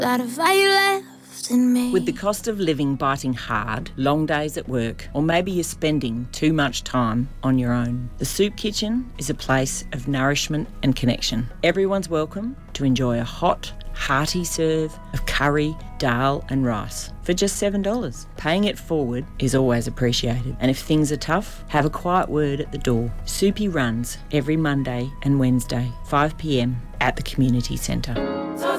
Lot of value left in me. With the cost of living biting hard, long days at work, or maybe you're spending too much time on your own, the Soup Kitchen is a place of nourishment and connection. Everyone's welcome to enjoy a hot, hearty serve of curry, dal and rice for just $7. Paying it forward is always appreciated. And if things are tough, have a quiet word at the door. Soupy runs every Monday and Wednesday, 5 p.m. at the community centre.